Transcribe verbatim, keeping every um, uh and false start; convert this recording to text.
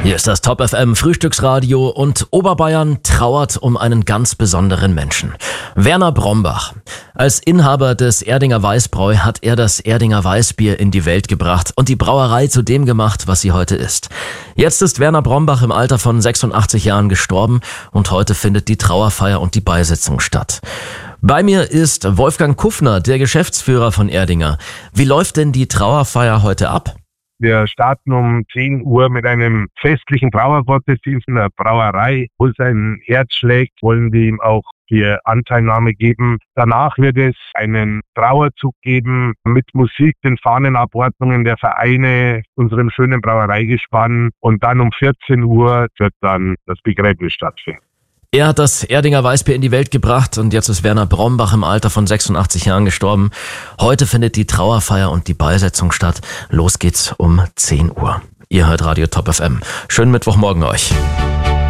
Hier ist das Top F M Frühstücksradio und Oberbayern trauert um einen ganz besonderen Menschen. Werner Brombach. Als Inhaber des Erdinger Weißbräu hat er das Erdinger Weißbier in die Welt gebracht und die Brauerei zu dem gemacht, was sie heute ist. Jetzt ist Werner Brombach im Alter von sechsundachtzig Jahren gestorben und heute findet die Trauerfeier und die Beisetzung statt. Bei mir ist Wolfgang Kuffner, der Geschäftsführer von Erdinger. Wie läuft denn die Trauerfeier heute ab? Wir starten um zehn Uhr mit einem festlichen Brauergottesdienst in der Brauerei. Wo sein Herz schlägt, wollen wir ihm auch die Anteilnahme geben. Danach wird es einen Trauerzug geben mit Musik, den Fahnenabordnungen der Vereine, unserem schönen Brauereigespann. Und dann um vierzehn Uhr wird dann das Begräbnis stattfinden. Er hat das Erdinger Weißbier in die Welt gebracht und jetzt ist Werner Brombach im Alter von sechsundachtzig Jahren gestorben. Heute findet die Trauerfeier und die Beisetzung statt. Los geht's um zehn Uhr. Ihr hört Radio Top F M. Schönen Mittwochmorgen euch.